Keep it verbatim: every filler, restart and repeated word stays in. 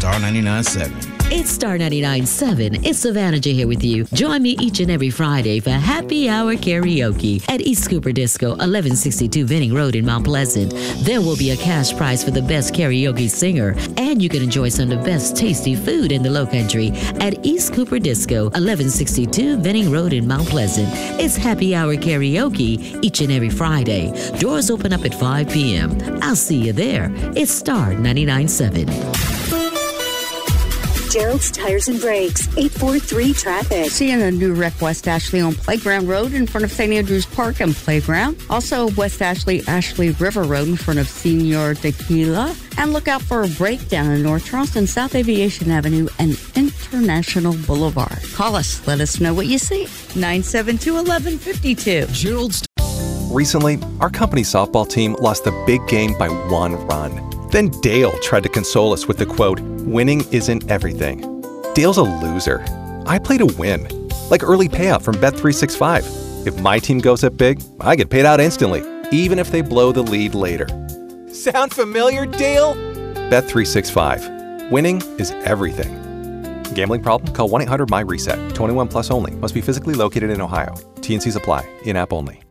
Star ninety-nine point seven. It's Star ninety-nine point seven. It's Savannah J here with you. Join me each and every Friday for Happy Hour Karaoke at East Cooper Disco, eleven sixty-two Venning Road in Mount Pleasant. There will be a cash prize for the best karaoke singer, and you can enjoy some of the best tasty food in the Lowcountry at East Cooper Disco, eleven sixty-two Venning Road in Mount Pleasant. It's Happy Hour Karaoke each and every Friday. Doors open up at five p.m. I'll see you there. It's Star ninety-nine point seven. Gerald's Tires and Brakes, eight four three traffic. Seeing a new wreck West Ashley on Playground Road in front of Saint Andrews Park and Playground. Also West Ashley, Ashley River Road in front of Senior Tequila. And look out for a breakdown in North Charleston, South Aviation Avenue and International Boulevard. Call us. Let us know what you see. nine seven two, one one five two. Gerald's. Recently, our company softball team lost the big game by one run. Then Dale tried to console us with the quote, "Winning isn't everything." Dale's a loser. I play to win. Like early payout from Bet three sixty-five. If my team goes up big, I get paid out instantly, even if they blow the lead later. Sound familiar, Dale? Bet three sixty-five. Winning is everything. Gambling problem? Call one eight hundred M Y RESET. twenty-one plus only. Must be physically located in Ohio. T N Cs apply. In-app only.